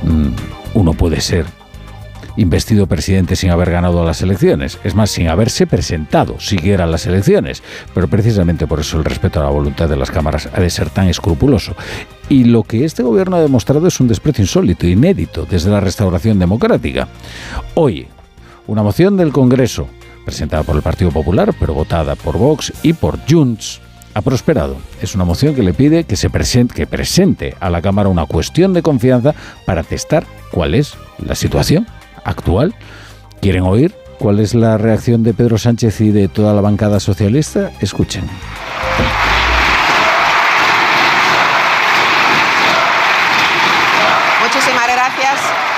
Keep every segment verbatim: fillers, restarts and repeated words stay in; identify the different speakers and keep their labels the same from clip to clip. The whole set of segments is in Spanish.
Speaker 1: uno puede ser investido presidente sin haber ganado las elecciones, es más, sin haberse presentado siquiera a las elecciones, pero precisamente por eso el respeto a la voluntad de las cámaras ha de ser tan escrupuloso. Y lo que este gobierno ha demostrado es un desprecio insólito, inédito, desde la restauración democrática. Hoy, una moción del Congreso, presentada por el Partido Popular, pero votada por Vox y por Junts, ha prosperado. Es una moción que le pide que se presente, que presente a la Cámara una cuestión de confianza para testar cuál es la situación actual. ¿Quieren oír cuál es la reacción de Pedro Sánchez y de toda la bancada socialista? Escuchen.
Speaker 2: Muchísimas gracias.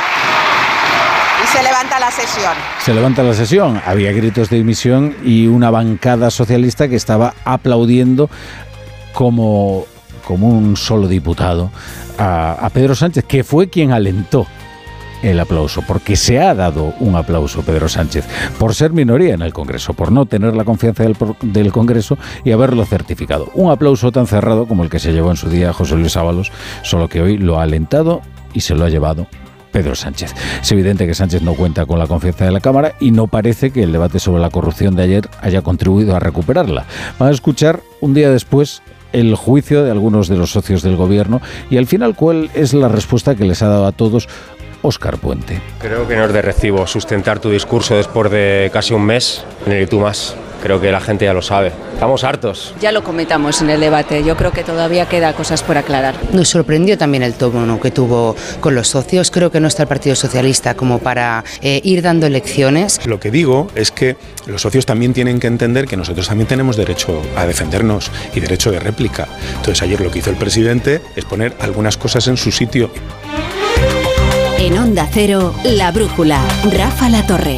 Speaker 2: Y se levanta la sesión.
Speaker 1: Se levanta la sesión. Había gritos de dimisión y una bancada socialista que estaba aplaudiendo como, como un solo diputado a, a Pedro Sánchez, que fue quien alentó el aplauso, porque se ha dado un aplauso a Pedro Sánchez por ser minoría en el Congreso, por no tener la confianza del, del Congreso y haberlo certificado. Un aplauso tan cerrado como el que se llevó en su día José Luis Ábalos, solo que hoy lo ha alentado y se lo ha llevado Pedro Sánchez. Es evidente que Sánchez no cuenta con la confianza de la Cámara y no parece que el debate sobre la corrupción de ayer haya contribuido a recuperarla. Van a escuchar un día después el juicio de algunos de los socios del gobierno y al final cuál es la respuesta que les ha dado a todos Óscar Puente.
Speaker 3: Creo que no es de recibo sustentar tu discurso después de casi un mes en el y tú más. Creo que la gente ya lo sabe. Estamos hartos.
Speaker 4: Ya lo comentamos en el debate. Yo creo que todavía queda cosas por aclarar.
Speaker 5: Nos sorprendió también el tono que tuvo con los socios. Creo que no está el Partido Socialista como para eh, ir dando lecciones.
Speaker 6: Lo que digo es que los socios también tienen que entender que nosotros también tenemos derecho a defendernos y derecho de réplica. Entonces ayer lo que hizo el presidente es poner algunas cosas en su sitio.
Speaker 7: En Onda Cero, La Brújula, Rafa Latorre.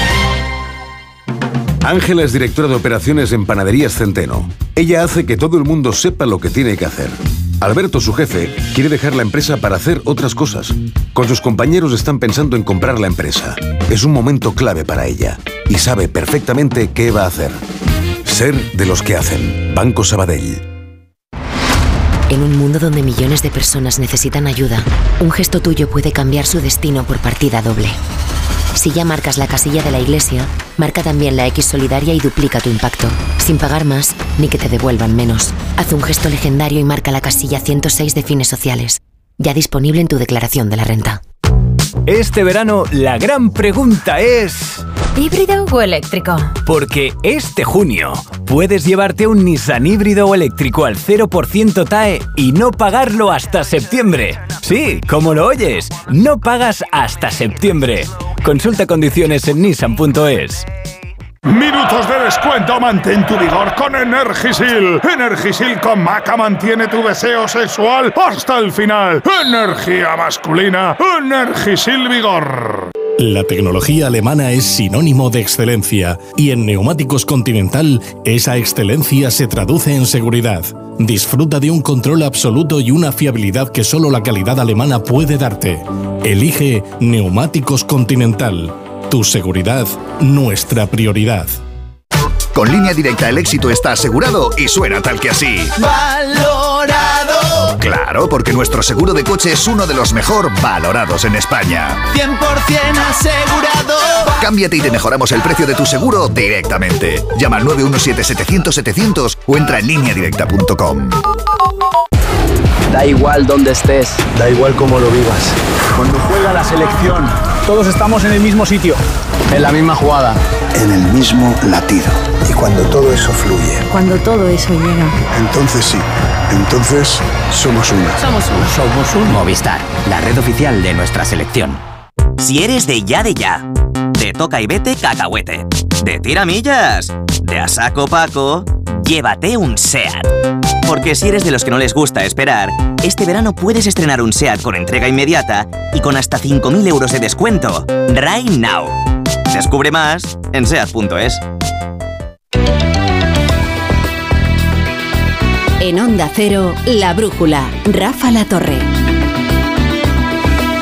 Speaker 8: Ángela es directora de operaciones en Panaderías Centeno. Ella hace que todo el mundo sepa lo que tiene que hacer. Alberto, su jefe, quiere dejar la empresa para hacer otras cosas. Con sus compañeros están pensando en comprar la empresa. Es un momento clave para ella y sabe perfectamente qué va a hacer. Ser de los que hacen. Banco Sabadell.
Speaker 9: En un mundo donde millones de personas necesitan ayuda, un gesto tuyo puede cambiar su destino por partida doble. Si ya marcas la casilla de la Iglesia, marca también la X solidaria y duplica tu impacto, sin pagar más ni que te devuelvan menos. Haz un gesto legendario y marca la casilla ciento seis de Fines Sociales, ya disponible en tu declaración de la renta.
Speaker 10: Este verano la gran pregunta es...
Speaker 11: ¿híbrido o eléctrico?
Speaker 10: Porque este junio puedes llevarte un Nissan híbrido o eléctrico al cero por ciento T A E y no pagarlo hasta septiembre. Sí, como lo oyes, no pagas hasta septiembre. Consulta condiciones en nissan punto es.
Speaker 12: Minutos de descuento, mantén tu vigor con Energisil. Energisil con maca mantiene tu deseo sexual hasta el final. Energía masculina, Energisil Vigor.
Speaker 13: La tecnología alemana es sinónimo de excelencia y en Neumáticos Continental esa excelencia se traduce en seguridad. Disfruta de un control absoluto y una fiabilidad que solo la calidad alemana puede darte. Elige Neumáticos Continental. Tu seguridad, nuestra prioridad.
Speaker 14: Con Línea Directa el éxito está asegurado y suena tal que así. ¡Valorado! Claro, porque nuestro seguro de coche es uno de los mejor valorados en España.
Speaker 15: cien por ciento asegurado.
Speaker 14: Cámbiate y te mejoramos el precio de tu seguro directamente. Llama al nueve uno siete setecientos setecientos o entra en línea directa punto com.
Speaker 16: Da igual dónde estés,
Speaker 17: da igual cómo lo vivas.
Speaker 16: Cuando juega la selección, todos estamos en el mismo sitio, en la misma jugada,
Speaker 17: en el mismo latido. Y cuando todo eso fluye,
Speaker 11: cuando todo eso llega,
Speaker 17: entonces sí, entonces somos uno.
Speaker 11: Somos uno.
Speaker 18: Somos un Movistar, la red oficial de nuestra selección. Si eres de ya de ya, de toca y vete cacahuete, de tiramillas, de a saco Paco, llévate un SEAT. Porque si eres de los que no les gusta esperar, este verano puedes estrenar un SEAT con entrega inmediata y con hasta cinco mil euros de descuento. Right now. Descubre más en seat punto es.
Speaker 7: En Onda Cero, La Brújula, Rafa Latorre.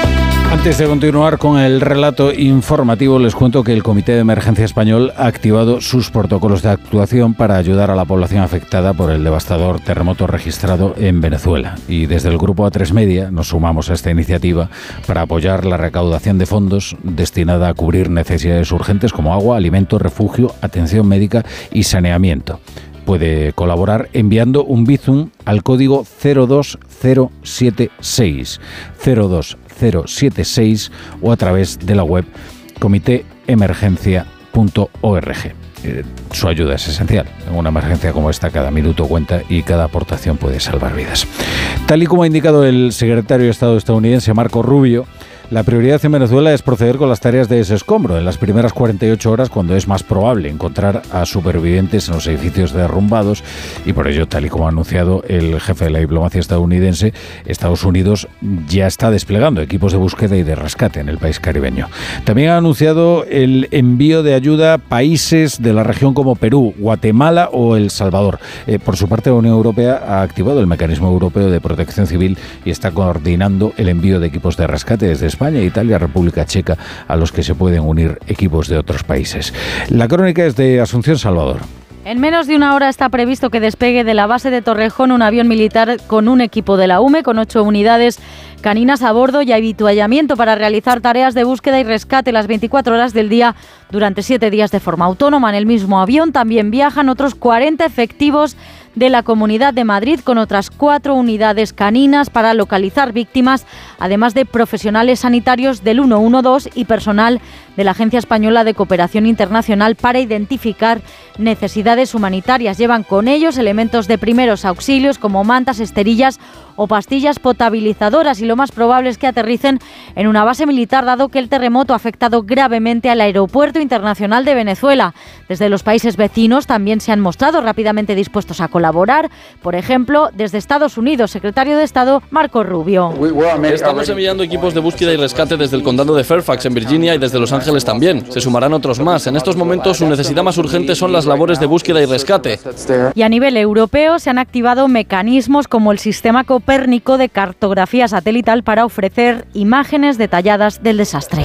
Speaker 1: Antes de continuar con el relato informativo, les cuento que el Comité de Emergencia Español ha activado sus protocolos de actuación para ayudar a la población afectada por el devastador terremoto registrado en Venezuela. Y desde el Grupo A tres Media nos sumamos a esta iniciativa para apoyar la recaudación de fondos destinada a cubrir necesidades urgentes como agua, alimento, refugio, atención médica y saneamiento. Puede colaborar enviando un Bizum al código cero dos cero siete seis, cero dos cero siete seis o a través de la web comité emergencia punto org. Eh, su ayuda es esencial. En una emergencia como esta, cada minuto cuenta y cada aportación puede salvar vidas. Tal y como ha indicado el secretario de Estado estadounidense Marco Rubio, la prioridad en Venezuela es proceder con las tareas de desescombro en las primeras cuarenta y ocho horas, cuando es más probable encontrar a supervivientes en los edificios derrumbados, y por ello, tal y como ha anunciado el jefe de la diplomacia estadounidense, Estados Unidos ya está desplegando equipos de búsqueda y de rescate en el país caribeño. También ha anunciado el envío de ayuda a países de la región como Perú, Guatemala o El Salvador. Eh, por su parte, la Unión Europea ha activado el Mecanismo Europeo de Protección Civil y está coordinando el envío de equipos de rescate desde España, Italia, República Checa, a los que se pueden unir equipos de otros países. La crónica es de Asunción Salvador.
Speaker 19: En menos de una hora está previsto que despegue de la base de Torrejón un avión militar con un equipo de la U M E, con ocho unidades caninas a bordo y habituallamiento para realizar tareas de búsqueda y rescate las veinticuatro horas del día durante siete días de forma autónoma. En el mismo avión también viajan otros cuarenta efectivos de la Comunidad de Madrid, con otras cuatro unidades caninas para localizar víctimas, además de profesionales sanitarios del ciento doce y personal de la Agencia Española de Cooperación Internacional para identificar necesidades humanitarias. Llevan con ellos elementos de primeros auxilios como mantas, esterillas o pastillas potabilizadoras, y lo más probable es que aterricen en una base militar, dado que el terremoto ha afectado gravemente al Aeropuerto Internacional de Venezuela. Desde los países vecinos también se han mostrado rápidamente dispuestos a colaborar. Por ejemplo, desde Estados Unidos, secretario de Estado Marco Rubio.
Speaker 20: Estamos enviando equipos de búsqueda y rescate desde el condado de Fairfax, en Virginia, y desde Los Ángeles también. Se sumarán otros más. En estos momentos su necesidad más urgente son las labores de búsqueda y rescate.
Speaker 19: Y a nivel europeo se han activado mecanismos como el sistema Copérnico de cartografía satelital para ofrecer imágenes detalladas del desastre.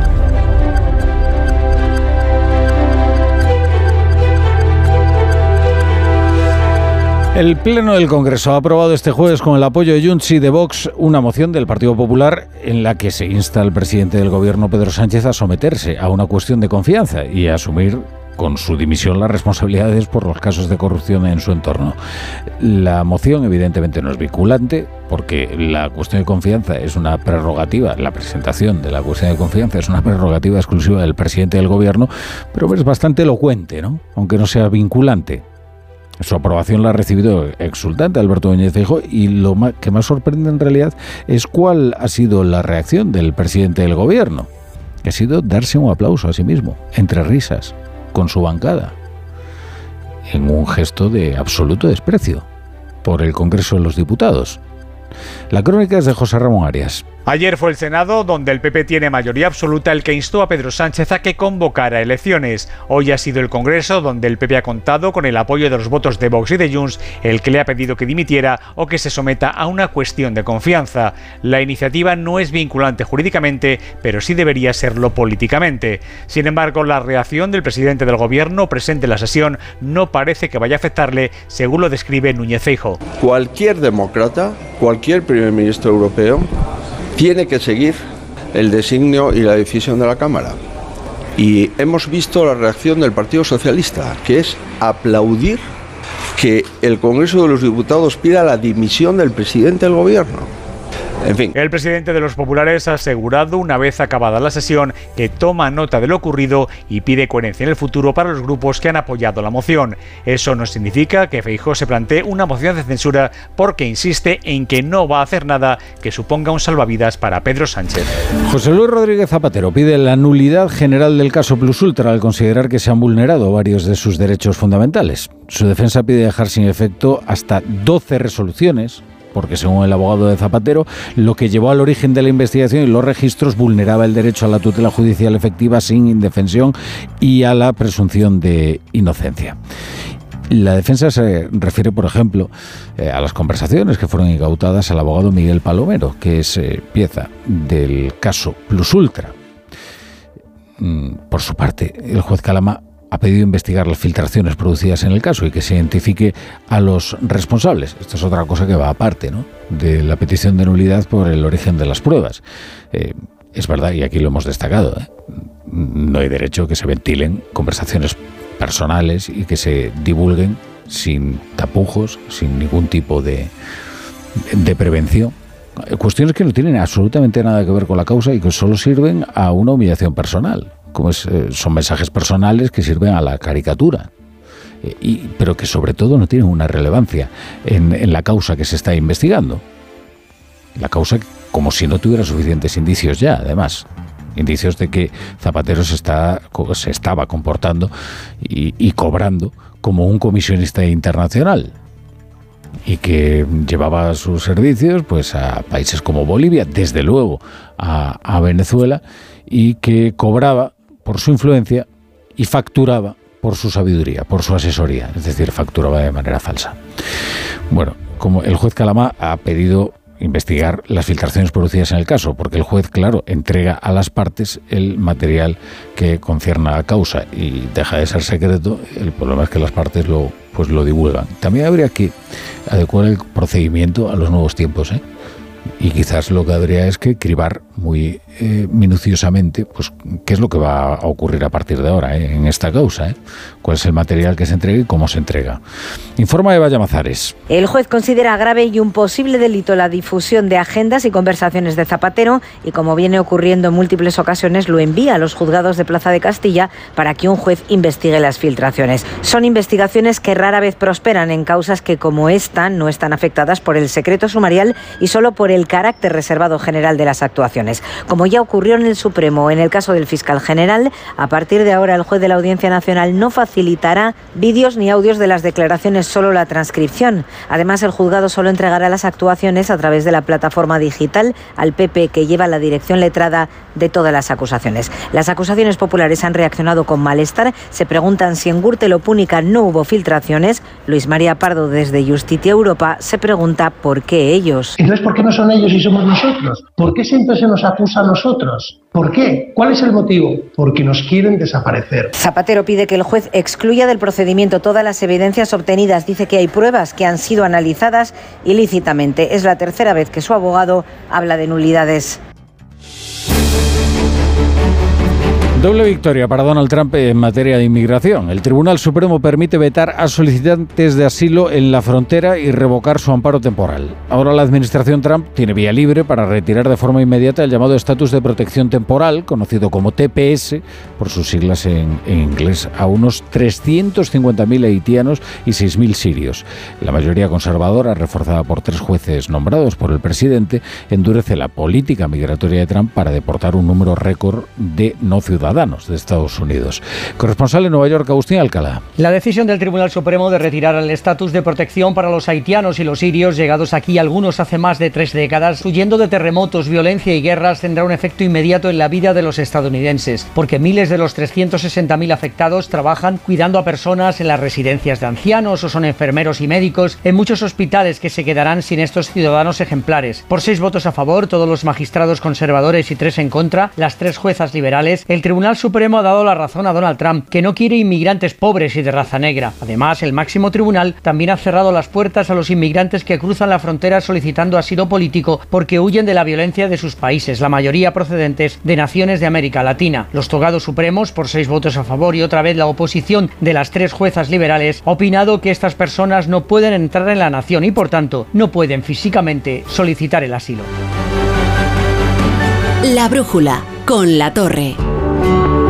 Speaker 1: El Pleno del Congreso ha aprobado este jueves, con el apoyo de Junts y de Vox, una moción del Partido Popular en la que se insta al presidente del Gobierno, Pedro Sánchez, a someterse a una cuestión de confianza y a asumir con su dimisión las responsabilidades por los casos de corrupción en su entorno. La moción evidentemente no es vinculante, porque la cuestión de confianza es una prerrogativa, la presentación de la cuestión de confianza es una prerrogativa exclusiva del presidente del Gobierno, pero es bastante elocuente, ¿no? Aunque no sea vinculante. Su aprobación la ha recibido exultante Alberto Núñez Feijóo, y lo que más sorprende en realidad es cuál ha sido la reacción del presidente del Gobierno, que ha sido darse un aplauso a sí mismo, entre risas, con su bancada, en un gesto de absoluto desprecio por el Congreso de los Diputados. La crónica es de José Ramón Arias.
Speaker 21: Ayer fue el Senado, donde el P P tiene mayoría absoluta, el que instó a Pedro Sánchez a que convocara elecciones. Hoy ha sido el Congreso, donde el P P ha contado con el apoyo de los votos de Vox y de Junts, el que le ha pedido que dimitiera o que se someta a una cuestión de confianza. La iniciativa no es vinculante jurídicamente, pero sí debería serlo políticamente. Sin embargo, la reacción del presidente del Gobierno presente en la sesión no parece que vaya a afectarle, según lo describe Núñez Feijóo.
Speaker 22: Cualquier demócrata, cualquier primer ministro europeo, tiene que seguir el designio y la decisión de la Cámara. Y hemos visto la reacción del Partido Socialista, que es aplaudir que el Congreso de los Diputados pida la dimisión del presidente del Gobierno. En fin.
Speaker 21: El presidente de los populares ha asegurado, una vez acabada la sesión, que toma nota de lo ocurrido y pide coherencia en el futuro para los grupos que han apoyado la moción. Eso no significa que Feijóo se plantee una moción de censura, porque insiste en que no va a hacer nada que suponga un salvavidas para Pedro Sánchez.
Speaker 1: José Luis Rodríguez Zapatero pide la nulidad general del caso Plus Ultra al considerar que se han vulnerado varios de sus derechos fundamentales. Su defensa pide dejar sin efecto hasta doce resoluciones, porque según el abogado de Zapatero, lo que llevó al origen de la investigación y los registros vulneraba el derecho a la tutela judicial efectiva sin indefensión y a la presunción de inocencia. La defensa se refiere, por ejemplo, eh, a las conversaciones que fueron incautadas al abogado Miguel Palomero, que es eh, pieza del caso Plus Ultra. Mm, por su parte, el juez Calama ha pedido investigar las filtraciones producidas en el caso y que se identifique a los responsables. Esto es otra cosa que va aparte, ¿no?, de la petición de nulidad por el origen de las pruebas. Eh, es verdad, y aquí lo hemos destacado, ¿eh? No hay derecho a que se ventilen conversaciones personales y que se divulguen sin tapujos, sin ningún tipo de, de prevención. Cuestiones que no tienen absolutamente nada que ver con la causa y que solo sirven a una humillación personal. Como es, eh, son mensajes personales que sirven a la caricatura, eh, y, pero que sobre todo no tienen una relevancia en, en la causa que se está investigando. La causa, como si no tuviera suficientes indicios ya, además. Indicios de que Zapatero se, está, se estaba comportando y, y cobrando como un comisionista internacional y que llevaba sus servicios pues a países como Bolivia, desde luego a, a Venezuela, y que cobraba por su influencia y facturaba por su sabiduría, por su asesoría, es decir, facturaba de manera falsa. Bueno, como el juez Calama ha pedido investigar las filtraciones producidas en el caso, porque el juez, claro, entrega a las partes el material que concierne a la causa y deja de ser secreto. El problema es que las partes lo, pues lo divulgan. También habría que adecuar el procedimiento a los nuevos tiempos, ¿eh? Y quizás lo que habría es que cribar muy eh, minuciosamente pues qué es lo que va a ocurrir a partir de ahora, ¿eh?, en esta causa, ¿eh? Cuál es el material que se entrega y cómo se entrega. Informa Eva Llamazares.
Speaker 2: El juez considera grave y un posible delito la difusión de agendas y conversaciones de Zapatero y, como viene ocurriendo en múltiples ocasiones, lo envía a los juzgados de Plaza de Castilla para que un juez investigue las filtraciones. Son investigaciones que rara vez prosperan en causas que, como esta, no están afectadas por el secreto sumarial y solo por el carácter reservado general de las actuaciones. Como ya ocurrió en el Supremo en el caso del fiscal general, a partir de ahora el juez de la Audiencia Nacional no facilitará vídeos ni audios de las declaraciones, solo la transcripción. Además, el juzgado solo entregará las actuaciones a través de la plataforma digital al P P, que lleva la dirección letrada de todas las acusaciones. Las acusaciones populares han reaccionado con malestar. Se preguntan si en Gürtel o Púnica no hubo filtraciones. Luis María Pardo, desde Justitia Europa, se pregunta por qué ellos.
Speaker 3: Entonces, ¿por qué no son ellos y somos nosotros? ¿Por qué siempre se nos acusa a nosotros? ¿Por qué? ¿Cuál es el motivo? Porque nos quieren desaparecer.
Speaker 2: Zapatero pide que el juez excluya del procedimiento todas las evidencias obtenidas. Dice que hay pruebas que han sido analizadas ilícitamente. Es la tercera vez que su abogado habla de nulidades.
Speaker 1: Doble victoria para Donald Trump en materia de inmigración. El Tribunal Supremo permite vetar a solicitantes de asilo en la frontera y revocar su amparo temporal. Ahora la administración Trump tiene vía libre para retirar de forma inmediata el llamado estatus de protección temporal, conocido como T P S, por sus siglas en, en inglés, a unos trescientos cincuenta mil haitianos y seis mil sirios. La mayoría conservadora, reforzada por tres jueces nombrados por el presidente, endurece la política migratoria de Trump para deportar un número récord de no ciudadanos de Estados Unidos. Corresponsal en Nueva York, Agustín Alcalá.
Speaker 23: La decisión del Tribunal Supremo de retirar el estatus de protección para los haitianos y los sirios, llegados aquí algunos hace más de tres décadas, huyendo de terremotos, violencia y guerras, tendrá un efecto inmediato en la vida de los estadounidenses, porque miles de los trescientos sesenta mil afectados trabajan cuidando a personas en las residencias de ancianos o son enfermeros y médicos en muchos hospitales que se quedarán sin estos ciudadanos ejemplares. Por seis votos a favor, todos los magistrados conservadores y tres en contra, las tres juezas liberales, el Tribunal Supremo ha dado la razón a Donald Trump, que no quiere inmigrantes pobres y de raza negra. Además, el máximo tribunal también ha cerrado las puertas a los inmigrantes que cruzan la frontera solicitando asilo político porque huyen de la violencia de sus países, la mayoría procedentes de naciones de América Latina. Los togados supremos, por seis votos a favor y otra vez la oposición de las tres juezas liberales, ha opinado que estas personas no pueden entrar en la nación y, por tanto, no pueden físicamente solicitar el asilo.
Speaker 7: La brújula con La Torre.